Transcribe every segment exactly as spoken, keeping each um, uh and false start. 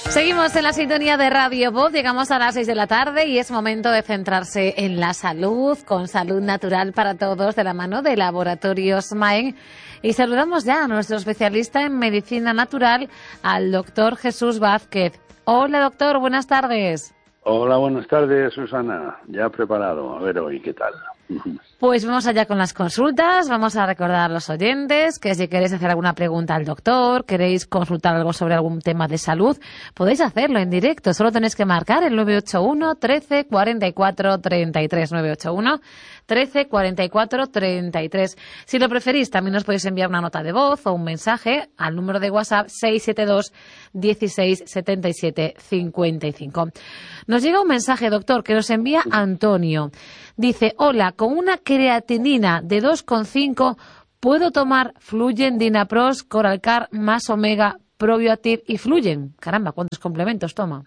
Seguimos en la sintonía de Radio Voz, llegamos a las seis de la tarde y es momento de centrarse en la salud, con salud natural para todos, de la mano de Laboratorios Maen. Y saludamos ya a nuestro especialista en medicina natural, al doctor Jesús Vázquez. Hola doctor, buenas tardes. Hola, buenas tardes, Susana. Ya preparado, a ver hoy qué tal. Pues vamos allá con las consultas. Vamos a recordar a los oyentes que si queréis hacer alguna pregunta al doctor, queréis consultar algo sobre algún tema de salud, podéis hacerlo en directo. Solo tenéis que marcar el nueve ocho uno, trece, cuarenta y cuatro, treinta y tres, nueve ocho uno, trece, cuarenta y cuatro, treinta y tres. Si lo preferís, también os podéis enviar una nota de voz o un mensaje al número de WhatsApp seis siete dos, dieciséis, setenta y siete, cincuenta y cinco. Nos llega un mensaje, doctor, que nos envía Antonio. Dice, hola, con una creatinina de dos coma cinco, ¿puedo tomar Fluyen, Dinapros, Coralcar, más Omega, Probioactive y Fluyen? Caramba, ¿cuántos complementos toma?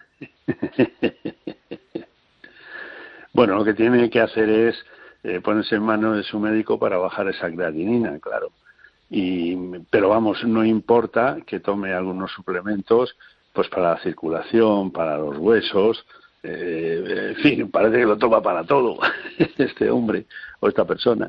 Bueno, lo que tiene que hacer es eh, ponerse en manos de su médico para bajar esa creatinina, claro. Y, pero vamos, no importa que tome algunos suplementos pues para la circulación, para los huesos. Eh, en fin, parece que lo toma para todo este hombre o esta persona.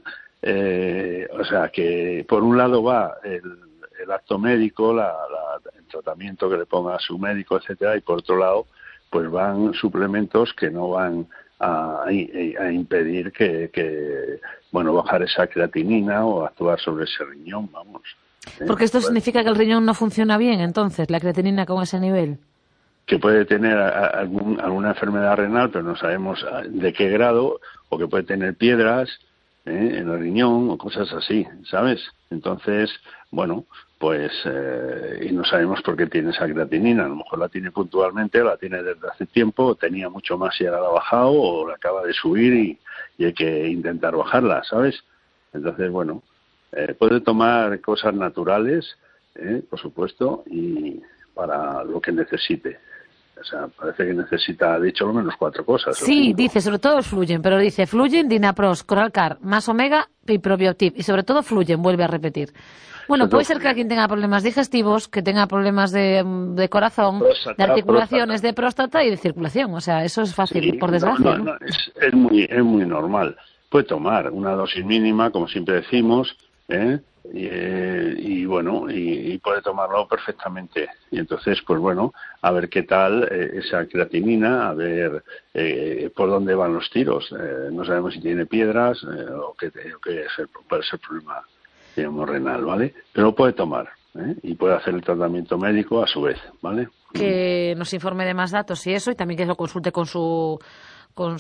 Eh, o sea que por un lado va el, el acto médico, la, la, el tratamiento que le ponga a su médico, etcétera, y por otro lado pues van suplementos que no van a, a impedir que, que bueno bajar esa creatinina o actuar sobre ese riñón, vamos. Porque esto pues, significa que el riñón no funciona bien, entonces, la creatinina con ese nivel. Que puede tener algún, alguna enfermedad renal, pero no sabemos de qué grado, o que puede tener piedras ¿eh? en el riñón o cosas así, ¿sabes? Entonces, bueno, pues, eh, y no sabemos por qué tiene esa creatinina. A lo mejor la tiene puntualmente, la tiene desde hace tiempo, o tenía mucho más y ahora la ha bajado, o la acaba de subir y, y hay que intentar bajarla, ¿sabes? Entonces, bueno, eh, puede tomar cosas naturales, ¿eh? por supuesto, y para lo que necesite. O sea, parece que necesita, de hecho, al menos cuatro cosas. Sí, dice, sobre todo Fluyen, pero dice Fluyen, Dinapros, Coralcar, más Omega y Probioactive. Y sobre todo Fluyen, vuelve a repetir. Bueno, puede ser que alguien tenga problemas digestivos, que tenga problemas de, de corazón, próstata, de articulaciones, próstata. de próstata y de circulación. O sea, eso es fácil, sí, por desgracia. No, no, no, es, es, muy, es muy normal. Puede tomar una dosis mínima, como siempre decimos, ¿eh? Y, eh, y bueno, y, y puede tomarlo perfectamente. Y entonces, pues bueno, a ver qué tal eh, esa creatinina, a ver eh, por dónde van los tiros. Eh, no sabemos si tiene piedras eh, o qué es el, puede ser problema, digamos, renal, ¿vale? Pero lo puede tomar ¿eh? y puede hacer el tratamiento médico a su vez, ¿vale? Que nos informe de más datos y eso, y también que lo consulte con su con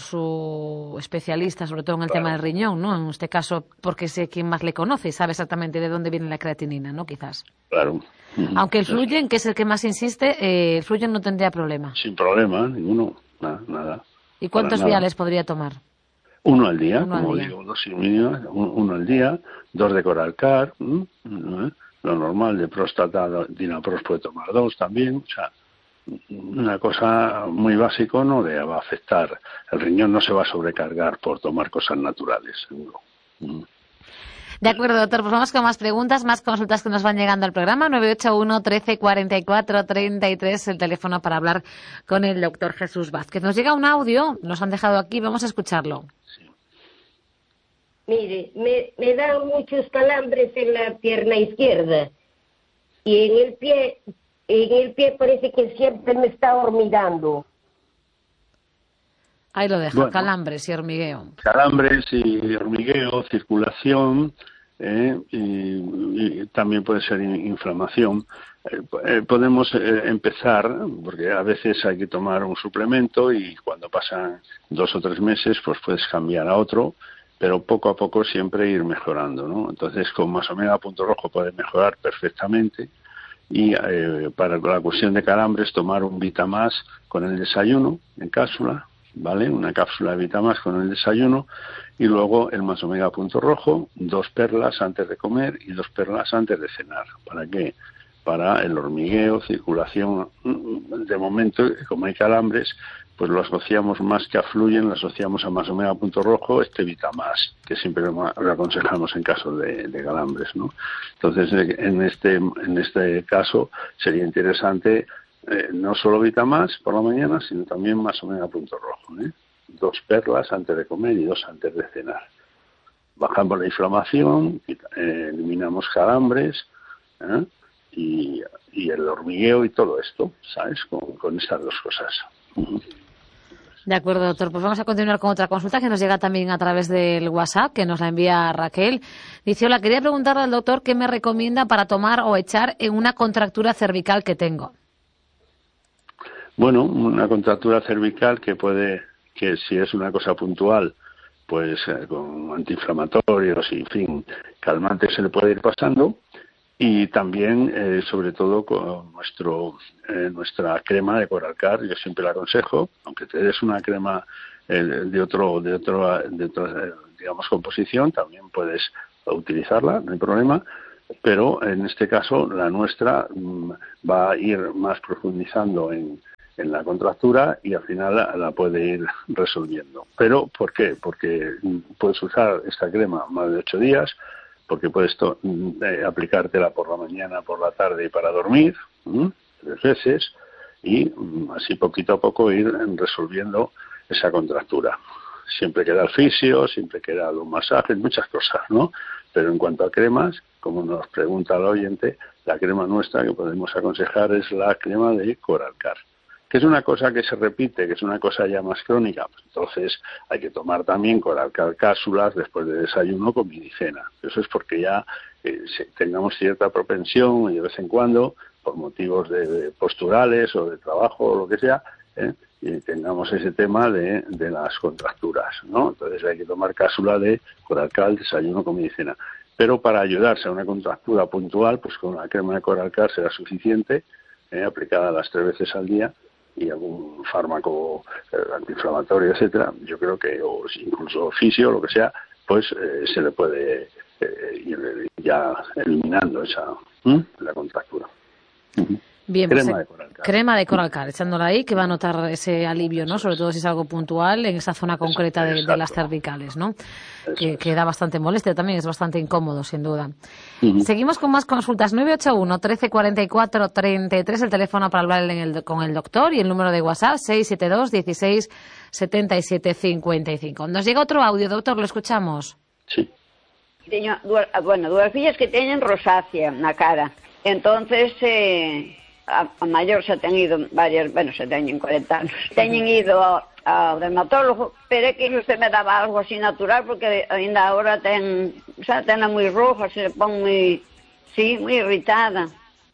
su especialista, sobre todo en el claro. tema del riñón, ¿no? En este caso, porque sé quién más le conoce y sabe exactamente de dónde viene la creatinina, ¿no? Quizás. Claro. Aunque el Fluyen, que es el que más insiste, eh, el Fluyen no tendría problema. Sin problema, ninguno, nada. nada ¿Y cuántos viales podría tomar? Uno al día, uno como al día. digo, dos mínimas, uno al día, dos de Coralcar, ¿no? Lo normal de próstata, Dinapros puede tomar dos también, o sea, una cosa muy básica no le va a afectar. El riñón no se va a sobrecargar por tomar cosas naturales, seguro. De acuerdo, doctor. Pues vamos con más preguntas, más consultas que nos van llegando al programa. nueve ocho uno, trece, cuarenta y cuatro, treinta y tres, el teléfono para hablar con el doctor Jesús Vázquez. Nos llega un audio, nos han dejado aquí, vamos a escucharlo. Sí. Mire, me, me dan muchos calambres en la pierna izquierda y en el pie... En el pie parece que siempre me está hormigando. Ahí lo deja, bueno, calambres y hormigueo. Calambres y hormigueo, circulación, eh, y, y también puede ser inflamación. Eh, eh, podemos eh, empezar, porque a veces hay que tomar un suplemento y cuando pasan dos o tres meses, pues puedes cambiar a otro, pero poco a poco siempre ir mejorando, ¿no? Entonces, con más omega punto rojo puede mejorar perfectamente. Y eh, para la cuestión de calambres, tomar un Vitamás con el desayuno en cápsula, ¿vale? Una cápsula de Vitamás con el desayuno y luego el más omega punto rojo, dos perlas antes de comer y dos perlas antes de cenar. ¿Para qué? Para el hormigueo, circulación. De momento, como hay calambres, pues lo asociamos más que a Fluyen, lo asociamos a más omega punto rojo, este Vitamás, que siempre lo aconsejamos en caso de, de calambres, ¿no? Entonces, en este, en este caso, sería interesante eh, no solo Vitamás por la mañana, sino también más omega punto rojo, ¿eh? Dos perlas antes de comer y dos antes de cenar. Bajamos la inflamación, eh, eliminamos calambres, ¿eh? y, y el hormigueo y todo esto, ¿sabes? Con, con estas dos cosas. Uh-huh. De acuerdo, doctor. Pues vamos a continuar con otra consulta que nos llega también a través del WhatsApp, que nos la envía Raquel. Dice, hola, quería preguntarle al doctor qué me recomienda para tomar o echar en una contractura cervical que tengo. Bueno, una contractura cervical que puede, que si es una cosa puntual, pues eh, con antiinflamatorios y, en fin, calmantes se le puede ir pasando. Y también, eh, sobre todo, con nuestro eh, nuestra crema de Coralcar, yo siempre la aconsejo, aunque te des una crema eh, de otro de otro de otra, digamos, composición, también puedes utilizarla, no hay problema, pero en este caso la nuestra mm, va a ir más profundizando en, en la contractura y al final la, la puede ir resolviendo. ¿Pero por qué? Porque puedes usar esta crema más de ocho días, porque puedes to- eh, aplicártela por la mañana, por la tarde y para dormir, ¿m? tres veces, y mm, así poquito a poco ir resolviendo esa contractura. Siempre queda el fisio, siempre queda los masajes, muchas cosas, ¿no? Pero en cuanto a cremas, como nos pregunta el oyente, la crema nuestra que podemos aconsejar es la crema de Coralcar, que es una cosa que se repite, que es una cosa ya más crónica. Pues entonces hay que tomar también Coralcar cápsulas después de desayuno con midicena. Eso es porque ya eh, tengamos cierta propensión y de vez en cuando, por motivos de, de posturales o de trabajo o lo que sea, ¿eh? y tengamos ese tema de, de las contracturas, ¿no? Entonces hay que tomar cápsula de Coralcar, desayuno con midicena. Pero para ayudarse a una contractura puntual, pues con la crema de Coralcar será suficiente, ¿eh? aplicada las tres veces al día, y algún fármaco eh, antiinflamatorio, etcétera, yo creo que, o incluso fisio, lo que sea, pues eh, se le puede eh, ir ya eliminando esa ¿eh? la contractura. Uh-huh. Bien, crema pues, de Coralcar. Crema de Coralcar, echándola ahí, que va a notar ese alivio, ¿no? Eso Sobre es. todo si es algo puntual en esa zona concreta de, de las cervicales, ¿no? Que, es. que da bastante molestia, también es bastante incómodo, sin duda. Uh-huh. Seguimos con más consultas. nueve ocho uno, trece cuarenta y cuatro, treinta y tres, el teléfono para hablar en el, con el doctor, y el número de WhatsApp, seis siete dos, dieciséis, setenta y siete, cincuenta y cinco. Nos llega otro audio, doctor, ¿lo escuchamos? Sí. Teño, bueno, dúas fillas que teñen rosácea na cara. Entonces, eh, a, a maior xa ten ido varias, bueno, xa teñen cuarenta anos, teñen ido ao, ao dermatólogo, pero é que usted me daba algo así natural, porque ainda agora ten, xa tena moi roja, se pon moi, sí, moi irritada.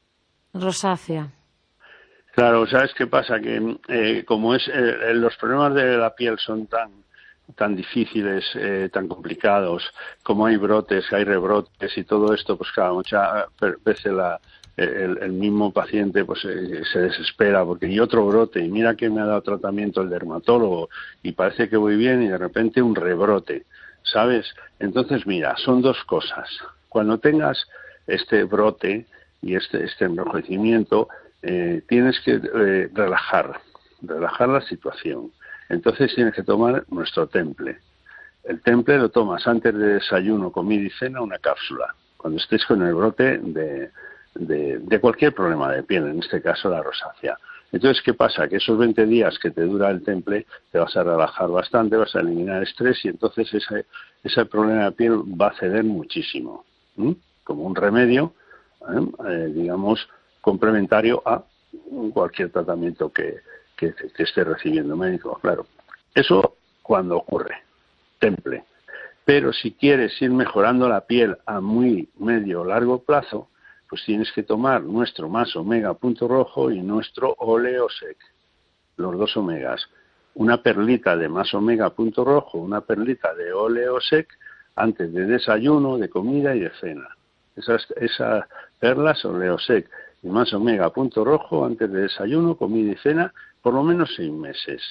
Rosácea. Claro, ¿sabes qué pasa? Que eh, como es eh, los problemas de la piel son tan tan difíciles, eh, tan complicados, como hay brotes, hay rebrotes y todo esto, pues claro, muchas veces la, el, el mismo paciente pues eh, se desespera porque y otro brote, y mira que me ha dado tratamiento el dermatólogo y parece que voy bien y de repente un rebrote, ¿sabes? Entonces mira, son dos cosas. Cuando tengas este brote y este, este enrojecimiento, eh, tienes que eh, relajar, relajar la situación. Entonces tienes que tomar nuestro temple. El temple lo tomas antes de desayuno, comida y cena, una cápsula, cuando estés con el brote de, de, de cualquier problema de piel, en este caso la rosácea. Entonces, ¿qué pasa? Que esos veinte días que te dura el temple te vas a relajar bastante, vas a eliminar estrés y entonces ese, ese problema de piel va a ceder muchísimo. ¿Mm? Como un remedio, ¿eh? Eh, digamos, complementario a cualquier tratamiento que que, que esté recibiendo médico, claro. Eso cuando ocurre, temple. Pero si quieres ir mejorando la piel a muy medio o largo plazo, pues tienes que tomar nuestro más omega punto rojo y nuestro oleosec, los dos omegas. Una perlita de más omega punto rojo, una perlita de oleosec antes de desayuno, de comida y de cena. Esas, esas perlas oleosec y más omega punto rojo antes de desayuno, comida y cena, por lo menos seis meses.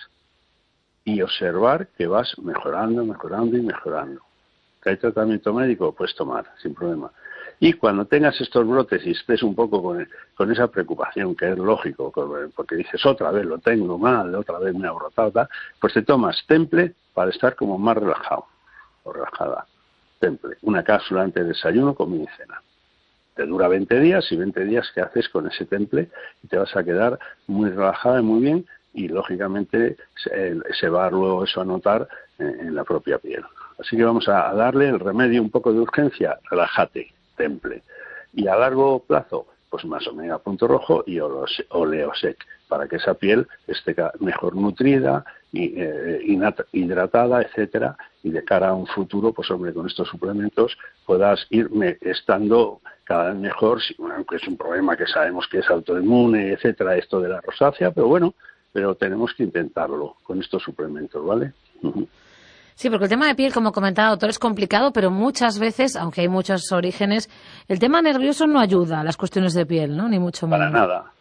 Y observar que vas mejorando, mejorando y mejorando. ¿Que hay tratamiento médico? Pues tomar, sin problema. Y cuando tengas estos brotes y estés un poco con, con esa preocupación, que es lógico, porque dices, otra vez lo tengo mal, otra vez me ha brotado, tal, pues te tomas temple para estar como más relajado o relajada. Temple, una cápsula antes de desayuno, comida y cena. te dura veinte días y veinte días que haces con ese temple y te vas a quedar muy relajada y muy bien y lógicamente se, se va luego eso a notar en, en la propia piel. Así que vamos a, a darle el remedio un poco de urgencia, relájate, temple. Y a largo plazo, pues más omega punto rojo y oleosec, para que esa piel esté mejor nutrida, y, eh, hidratada, etcétera, y de cara a un futuro, pues hombre, con estos suplementos puedas ir estando cada vez mejor, aunque es un problema que sabemos que es autoinmune, etcétera, esto de la rosácea, pero bueno, pero tenemos que intentarlo con estos suplementos, ¿vale? Uh-huh. Sí, porque el tema de piel, como comentaba el doctor, es complicado, pero muchas veces, aunque hay muchos orígenes, el tema nervioso no ayuda a las cuestiones de piel, ¿no? Ni mucho menos. Para nada,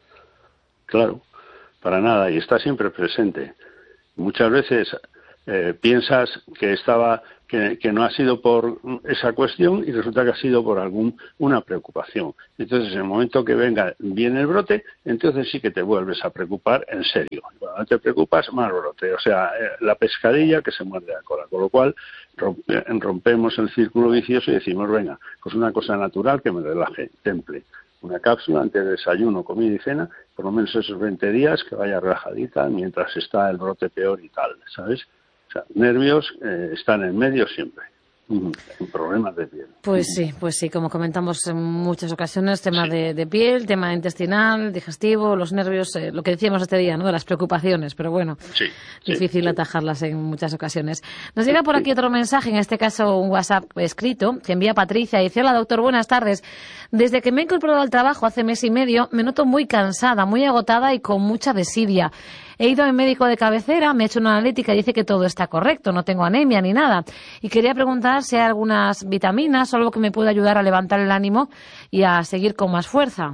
claro, para nada, y está siempre presente. Muchas veces eh, piensas que estaba que, que no ha sido por esa cuestión y resulta que ha sido por algún una preocupación. Entonces, en el momento que venga viene el brote, entonces sí que te vuelves a preocupar en serio. Cuando te preocupas, más brote. O sea, eh, la pescadilla que se muerde la cola. Con lo cual, rompe, rompemos el círculo vicioso y decimos, venga, pues una cosa natural que me relaje, temple. Una cápsula antes de desayuno, comida y cena, por lo menos esos veinte días, que vaya relajadita mientras está el brote peor y tal, ¿sabes? O sea, nervios eh, están en medio siempre, uh-huh, en problemas de piel. Pues sí, pues sí, como comentamos en muchas ocasiones, tema sí. de, de piel, tema intestinal, digestivo, los nervios, eh, lo que decíamos este día, ¿no? De las preocupaciones, pero bueno, sí, difícil sí, atajarlas en muchas ocasiones. Nos llega por aquí otro mensaje, en este caso un WhatsApp escrito, que envía Patricia y dice: hola doctor, buenas tardes. Desde que me he incorporado al trabajo hace mes y medio, me noto muy cansada, muy agotada y con mucha desidia. He ido al médico de cabecera, me he hecho una analítica y dice que todo está correcto, no tengo anemia ni nada. Y quería preguntar si hay algunas vitaminas o algo que me pueda ayudar a levantar el ánimo y a seguir con más fuerza.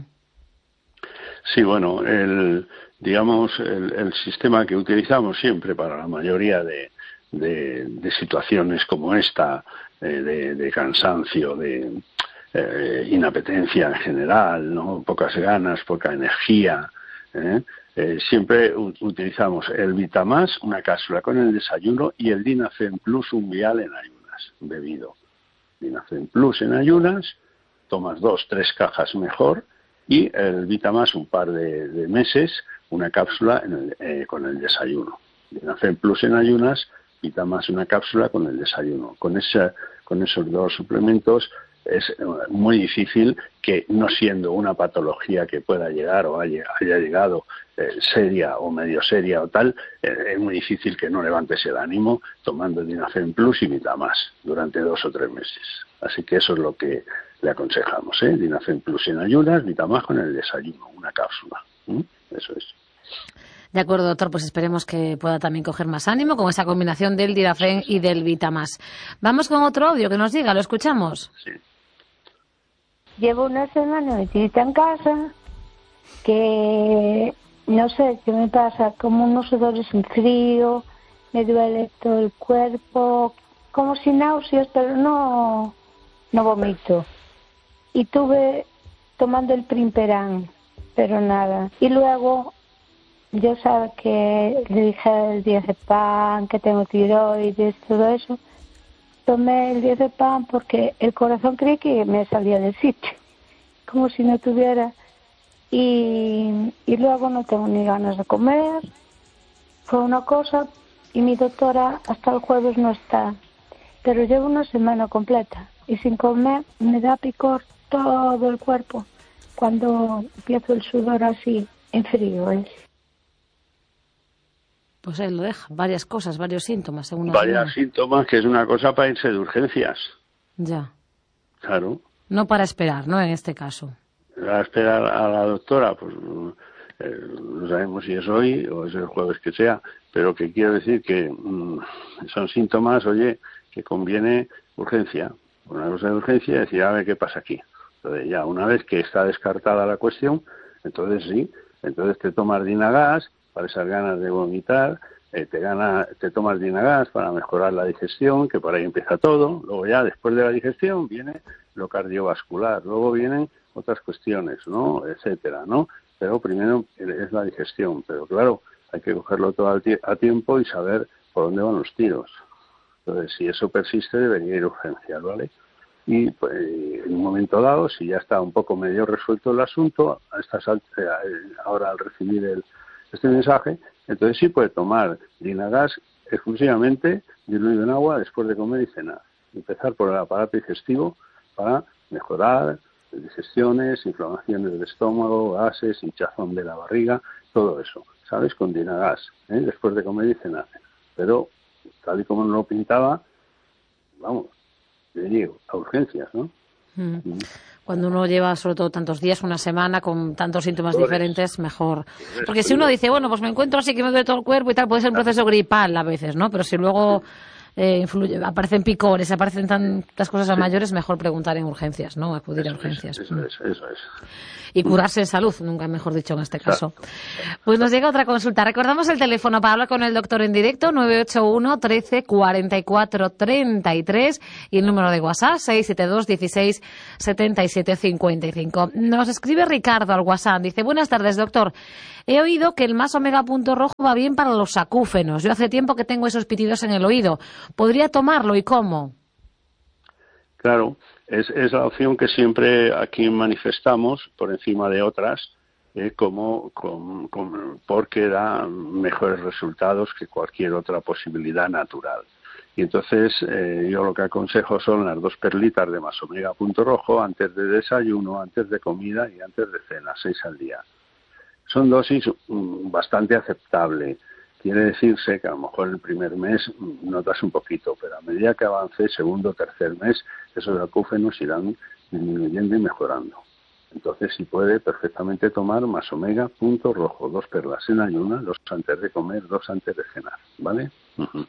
Sí, bueno, el, digamos, el, el sistema que utilizamos siempre para la mayoría de, de, de situaciones como esta, eh, de, de cansancio, de eh, inapetencia en general, ¿no? Pocas ganas, poca energía, ¿eh? Eh, siempre u- utilizamos el Vitamás, una cápsula con el desayuno, y el Dinafem Plus, un vial en ayunas, bebido. Dinafem Plus en ayunas, tomas dos, tres cajas mejor, y el Vitamás un par de, de meses, una cápsula en el, eh, con el desayuno. Dinafem Plus en ayunas, Vitamás una cápsula con el desayuno. Con, esa, con esos dos suplementos es muy difícil que, no siendo una patología que pueda llegar o haya, haya llegado eh, seria o medio seria o tal, eh, es muy difícil que no levantes el ánimo tomando Dinafem Plus y Vitamás durante dos o tres meses. Así que eso es lo que le aconsejamos, ¿eh? Dinafem Plus en ayunas, Vitamás con el desayuno, una cápsula. ¿Mm? Eso es. De acuerdo, doctor, pues esperemos que pueda también coger más ánimo con esa combinación del Dinafem y del Vitamás. Vamos con otro audio que nos diga, ¿lo escuchamos? Sí. Llevo una semana metida en casa, que no sé qué me pasa, como unos sudores en frío, me duele todo el cuerpo, como sin náuseas, pero no, no vomito. Y tuve tomando el Primperan, pero nada. Y luego, yo sabe que le dije el diazepam, que tengo tiroides, todo eso. Tomé el diazepam porque el corazón creí que me salía del sitio, como si no tuviera. Y, y luego no tengo ni ganas de comer. Fue una cosa, y mi doctora hasta el jueves no está. Pero llevo una semana completa y sin comer me da picor todo el cuerpo cuando empiezo el sudor así, en frío, ¿eh? Pues ahí lo deja, varias cosas, varios síntomas. Según Varios síntomas, que es una cosa para irse de urgencias. Ya. Claro. No para esperar, ¿no? En este caso. A esperar a la doctora, pues eh, no sabemos si es hoy o es el jueves que sea, pero que quiero decir que mmm, son síntomas, oye, que conviene urgencia. Una cosa de urgencia y decir, a ver qué pasa aquí. Entonces ya, una vez que está descartada la cuestión, entonces sí, entonces te tomas Dinagas para esas ganas de vomitar, eh, te, gana, te tomas Dinagas para mejorar la digestión, que por ahí empieza todo. Luego ya, después de la digestión, viene lo cardiovascular, luego vienen otras cuestiones, ¿no? Etcétera, ¿no? Pero primero es la digestión, pero claro, hay que cogerlo todo a tiempo y saber por dónde van los tiros. Entonces, si eso persiste, debería ir a urgencias, ¿vale? y pues, en un momento dado, si ya está un poco medio resuelto el asunto, a estas, ahora al recibir el, este mensaje, entonces sí puede tomar Dinagas exclusivamente diluido en agua después de comer y cenar. Empezar por el aparato digestivo para mejorar digestiones, inflamaciones del estómago, gases, hinchazón de la barriga, todo eso, ¿sabes? Con Dinagas, ¿eh? Después de comer y cenar. Pero, tal y como nos lo pintaba, vamos, le digo, a urgencias, ¿no? Mm. Mm. Cuando uno lleva, sobre todo, tantos días, una semana, con tantos síntomas por diferentes, eso. Mejor. Porque si uno dice, bueno, pues me encuentro así que me duele todo el cuerpo y tal, puede ser un proceso gripal a veces, ¿no? Pero si luego eh, influye, aparecen picores, aparecen tantas cosas a mayores, mejor preguntar en urgencias, ¿no? Acudir eso a urgencias. Es, eso es, eso es. Y curarse en salud, nunca mejor dicho en este caso. Pues nos llega otra consulta. Recordamos el teléfono para hablar con el doctor en directo, nueve ocho uno, trece, cuarenta y cuatro, treinta y tres, y el número de WhatsApp, seis siete dos, dieciséis, setenta y siete, cincuenta y cinco. Nos escribe Ricardo al WhatsApp, dice, buenas tardes, doctor. He oído que el más omega punto rojo va bien para los acúfenos. Yo hace tiempo que tengo esos pitidos en el oído. ¿Podría tomarlo y cómo? Claro. Es, es la opción que siempre aquí manifestamos por encima de otras, eh, como, como, como porque da mejores resultados que cualquier otra posibilidad natural. Y entonces eh, yo lo que aconsejo son las dos perlitas de más omega punto rojo antes de desayuno, antes de comida y antes de cena, seis al día. Son dosis um, bastante aceptables. Quiere decirse que a lo mejor el primer mes notas un poquito, pero a medida que avance, segundo o tercer mes, esos acúfenos irán disminuyendo y mejorando. Entonces, si puede perfectamente tomar más omega punto rojo, dos perlas en ayuna, dos antes de comer, dos antes de cenar, ¿vale? Uh-huh.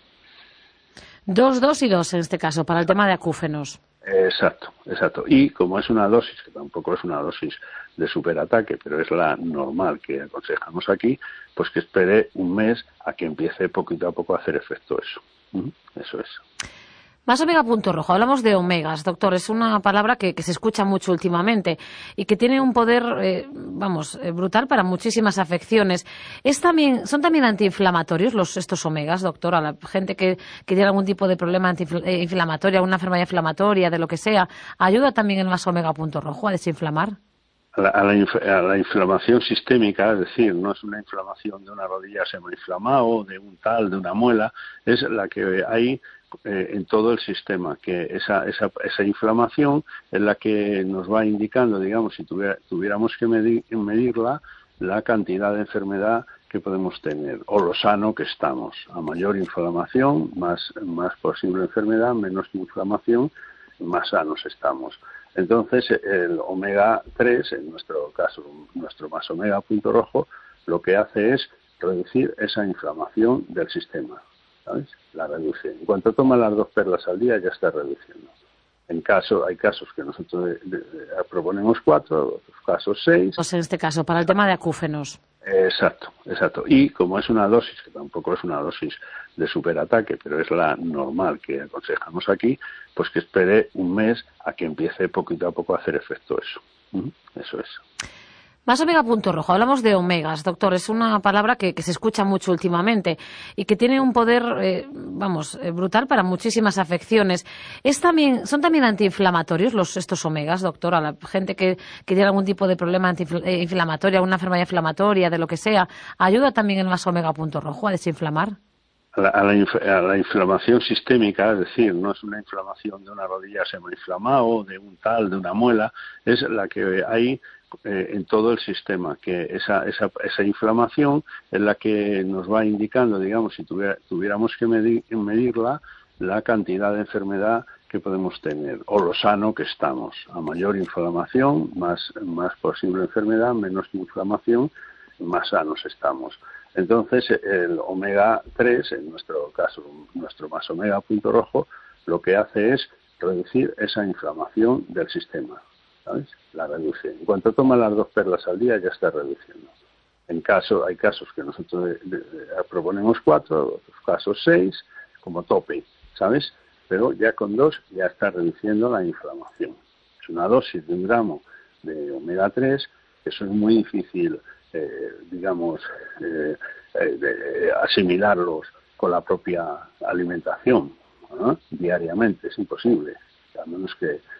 Dos, dos y dos en este caso, para el tema de acúfenos. Exacto, exacto. Y como es una dosis, que tampoco es una dosis de superataque, pero es la normal que aconsejamos aquí, pues que espere un mes a que empiece poquito a poco a hacer efecto eso. Uh-huh. Eso es. Más omega punto rojo. Hablamos de omegas, doctor. Es una palabra que, que se escucha mucho últimamente y que tiene un poder, eh, vamos, eh, brutal para muchísimas afecciones. ¿Es también, ¿Son también antiinflamatorios los estos omegas, doctor? A la gente que, que tiene algún tipo de problema antiinflamatorio, alguna enfermedad inflamatoria, de lo que sea, ¿ayuda también el más omega punto rojo a desinflamar? A la, a, la inf a la inflamación sistémica, es decir, no es una inflamación de una rodilla se me ha inflamado, de un tal, de una muela, es la que hay eh, en todo el sistema, que esa, esa, esa inflamación es la que nos va indicando, digamos, si tuviera, tuviéramos que medir, medirla, la cantidad de enfermedad que podemos tener, o lo sano que estamos. A mayor inflamación, más, más posible enfermedad, menos inflamación, más sanos estamos. Entonces, el omega tres, en nuestro caso, nuestro más omega punto rojo, lo que hace es reducir esa inflamación del sistema, ¿sabes? La reduce. En cuanto toma las dos perlas al día, ya está reduciendo. En caso, hay casos que nosotros de, de, de, proponemos cuatro, otros casos seis. Pues en este caso, para el tema de acúfenos. Exacto, exacto. Y como es una dosis, que tampoco es una dosis de superataque, pero es la normal que aconsejamos aquí, pues que espere un mes a que empiece poquito a poco a hacer efecto eso. Uh-huh. Eso es. Más omega punto rojo. Hablamos de omegas, doctor. Es una palabra que, que se escucha mucho últimamente y que tiene un poder, eh, vamos, eh, brutal para muchísimas afecciones. ¿Es también, ¿Son también antiinflamatorios los estos omegas, doctor? A la gente que, que tiene algún tipo de problema antiinflamatorio, alguna enfermedad inflamatoria, de lo que sea, ¿ayuda también el más omega punto rojo a desinflamar? A la, a, la inf a la inflamación sistémica, es decir, no es una inflamación de una rodilla se me ha inflamado, de un tal, de una muela, es la que hay eh, en todo el sistema, que esa, esa, esa inflamación es la que nos va indicando, digamos, si tuviera, tuviéramos que medir, medirla, la cantidad de enfermedad que podemos tener, o lo sano que estamos. A mayor inflamación, más, más posible enfermedad, menos inflamación, más sanos estamos. Entonces, el omega tres, en nuestro caso, nuestro más omega punto rojo, lo que hace es reducir esa inflamación del sistema, ¿sabes? La reduce. En cuanto toma las dos perlas al día, ya está reduciendo. En caso, hay casos que nosotros de, de, de, proponemos cuatro, otros casos seis, como tope, ¿sabes? Pero ya con dos ya está reduciendo la inflamación. Es una dosis de un gramo de omega tres, que eso es muy difícil, eh, digamos, eh, eh, de asimilarlos con la propia alimentación, ¿no? Diariamente, es imposible, a menos que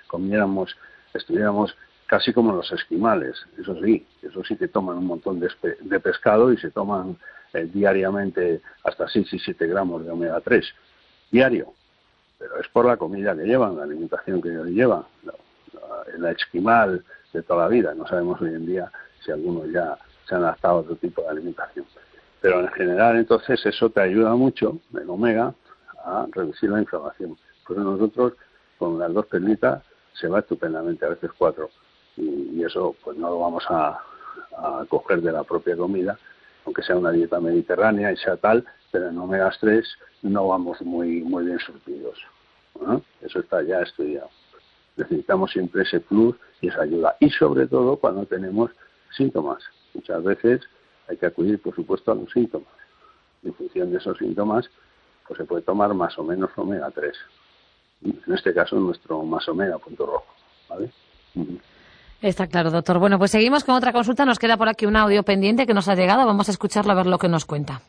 comiéramos, estuviéramos casi como los esquimales. Eso sí, eso sí que toman un montón de, de pescado y se toman eh, diariamente hasta seis y siete gramos de omega tres diario. Pero es por la comida que llevan, la alimentación que llevan, la, la, la esquimal de toda la vida. No sabemos hoy en día si algunos ya se han adaptado a otro tipo de alimentación. Pero en general, entonces, eso te ayuda mucho, el omega, a reducir la inflamación. Por eso nosotros, con las dos perlitas, se va estupendamente, a veces cuatro. Y, y eso, pues no lo vamos a, a coger de la propia comida, aunque sea una dieta mediterránea y sea tal, pero en omega tres no vamos muy muy bien surtidos. ¿No? Eso está ya estudiado. Necesitamos siempre ese plus y esa ayuda. Y sobre todo cuando tenemos síntomas. Muchas veces hay que acudir, por supuesto, a los síntomas. En función de esos síntomas, pues se puede tomar más o menos omega tres. En este caso, nuestro más omega punto rojo. ¿Vale? Uh-huh. Está claro, doctor. Bueno, pues seguimos con otra consulta. Nos queda por aquí un audio pendiente que nos ha llegado. Vamos a escucharlo a ver lo que nos cuenta.